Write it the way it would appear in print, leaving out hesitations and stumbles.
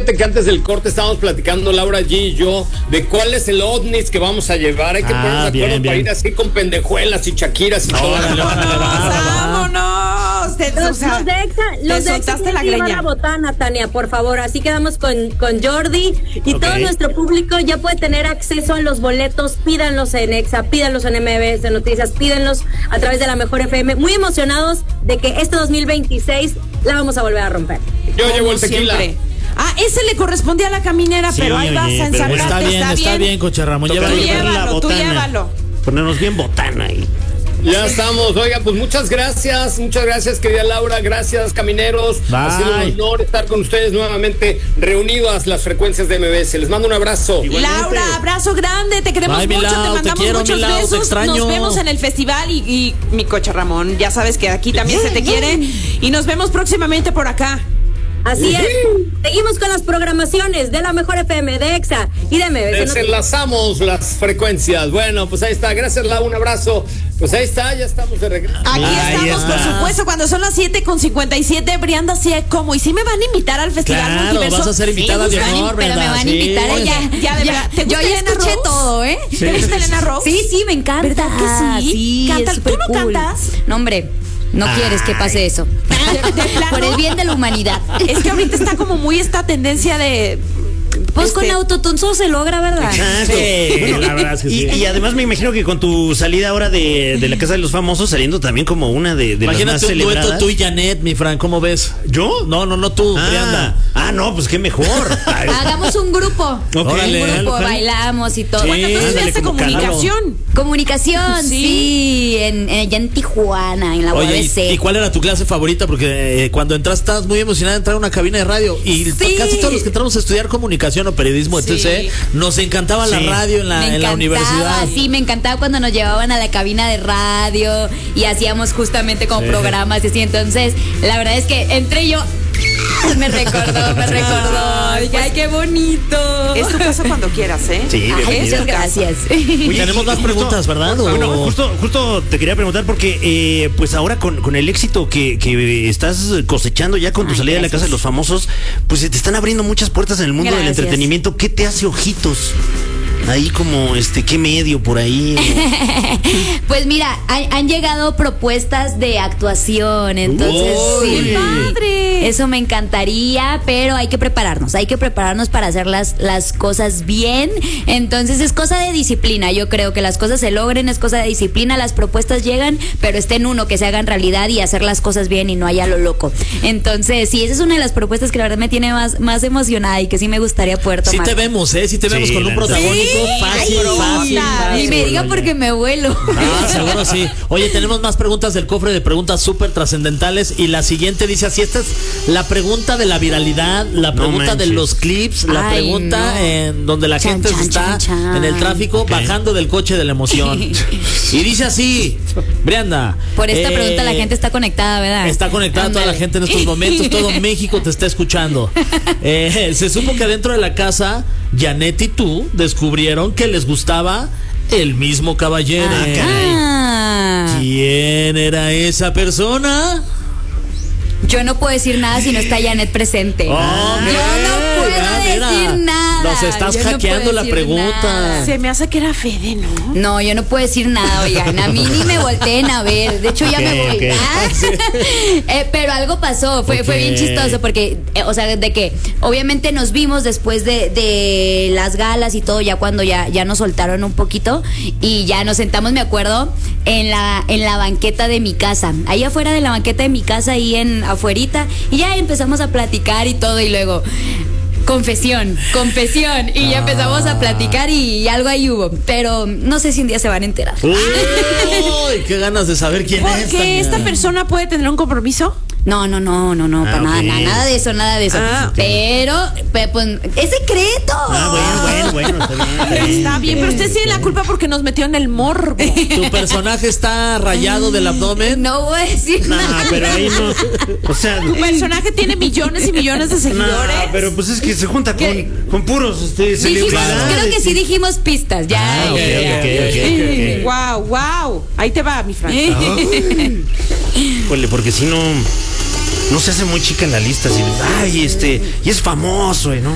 Fíjate que antes del corte estábamos platicando Laura G y yo de cuál es el ovnis que vamos a llevar. Hay que ponernos de acuerdo para ir así con pendejuelas y chaquiras y todo. ¡Vámonos! Los de Exa la greña. La botana, Tania, por favor. Así quedamos con Jordi y todo nuestro público ya puede tener acceso a los boletos. Pídanlos en Exa, pídanlos en MBS Noticias, pídanlos a través de la Mejor FM. Muy emocionados de que este 2026 la vamos a volver a romper. Yo llevo el tequila. Siempre. Ese le correspondía a la caminera, sí, pero ahí vas a ensartarte. Está bien, Coche Ramón. Tú llévalo. Ponernos bien botana ahí. Ya estamos. Oiga, pues muchas gracias, querida Laura. Gracias, camineros. Bye. Ha sido un honor estar con ustedes nuevamente reunidos las frecuencias de MBS. Les mando un abrazo. Igualmente. Laura, abrazo grande. Te queremos mucho. Te mandamos muchos besos. Nos vemos en el festival y mi Coche Ramón. Ya sabes que aquí también se te quiere. Y nos vemos próximamente por acá. Así es. Seguimos con las programaciones de la Mejor FM, de Exa y de MBS. Desenlazamos las frecuencias. Bueno, pues ahí está. Gracias, Lau. Un abrazo. Pues ahí está, ya estamos de regreso. Aquí estamos, por supuesto, cuando son las 7:57, Brianda, sí, ¿cómo? ¿Y sí me van a invitar al Festival Multiverso? Vas a ser invitada de honor, pero me van a invitar ya. Yo ya escuché todo, ¿eh? ¿Te gusta Elena Rose? Sí, me encanta. ¿Verdad que sí? Sí, Canta. es ¿Tú no cool. cantas? No, hombre. No quieres que pase eso. ¿De plano? Por el bien de la humanidad. Es que ahorita está como muy esta tendencia de... Pues con autotune solo se logra, ¿verdad? Sí, bueno, la verdad es que sí. Y además me imagino que con tu salida ahora de la Casa de los Famosos, saliendo también como una de las más celebradas. Imagínate un dueto tú y Janet, mi Fran, ¿cómo ves? ¿Yo? No tú, Brianda. No, pues qué mejor. Hagamos un grupo. Órale, un grupo, bailamos y todo. Sí, Bueno, entonces hace comunicación. Comunicación, sí, allá en Tijuana, en la UABC. ¿Y cuál era tu clase favorita? Porque cuando entras estabas muy emocionada de entrar a una cabina de radio y casi todos los que entramos a estudiar comunicación o periodismo, entonces nos encantaba la radio en la universidad. Sí, me encantaba cuando nos llevaban a la cabina de radio y hacíamos justamente como programas y así. Entonces, la verdad es que entré yo. Me recordó. Dije, ay, qué bonito. Esto pasa cuando quieras, ¿eh? Sí, muchas gracias. Oye, tenemos más preguntas, ¿verdad? Bueno, justo te quería preguntar porque pues ahora con el éxito que estás cosechando ya con tu salida de la Casa de los Famosos, pues se te están abriendo muchas puertas en el mundo del entretenimiento. ¿Qué te hace ojitos? Ahí como, ¿qué medio por ahí? Pues mira, han llegado propuestas de actuación, entonces ¡qué padre! Eso me encantaría, pero hay que prepararnos para hacer las cosas bien. Entonces es cosa de disciplina. Yo creo que las cosas se logren, es cosa de disciplina. Las propuestas llegan, pero está en uno que se hagan realidad y hacer las cosas bien y no haya lo loco. Entonces, sí, esa es una de las propuestas que la verdad me tiene más emocionada y que sí me gustaría poder tomar. Sí te vemos, sí te vemos con un protagónico fácil. Ni me diga porque me vuelo. Seguro sí. Oye, tenemos más preguntas del cofre de preguntas súper trascendentales y la siguiente dice así, esta es la pregunta de la viralidad, la pregunta de los clips, la pregunta en donde la gente está en el tráfico bajando del coche de la emoción. Y dice así, Brianda. Por esta pregunta la gente está conectada, ¿verdad? Está conectada toda la gente en estos momentos, todo México te está escuchando. Se supo que dentro de la casa, Janet y tú descubrieron que les gustaba el mismo caballero. ¿Quién era esa persona? Yo no puedo decir nada si no está Janet presente. Yo no puedo decir nada. Nos estás hackeando la pregunta. Nada. Se me hace que era Fede, ¿no? No, yo no puedo decir nada, oigan. A mí ni me volteen a ver. De hecho, ya me voy. Pero algo pasó. Fue bien chistoso porque, o sea, de que obviamente nos vimos después de las galas y todo, ya cuando ya nos soltaron un poquito y ya nos sentamos, me acuerdo, en la banqueta de mi casa. Ahí afuera de la banqueta de mi casa, ahí afuerita, y ya empezamos a platicar y todo, y luego confesión, y ya empezamos a platicar y algo ahí hubo, pero no sé si un día se van a enterar. Uy, qué ganas de saber quién es. ¿Por qué esta persona puede tener un compromiso? No, para nada de eso. Pero, pues, es secreto. Bueno, está bien. Está bien, pero usted tiene la culpa porque nos metió en el morbo. ¿Tu personaje está rayado del abdomen? No voy a decir nada. Pero ahí no. O sea, tu personaje tiene millones y millones de seguidores. Pero pues es que se junta con puros celebridades. Creo que sí dijimos pistas. Ya. Ok. Wow. Ahí te va, mi Fran. Porque si no se hace muy chica en la lista. Y es famoso, ¿no?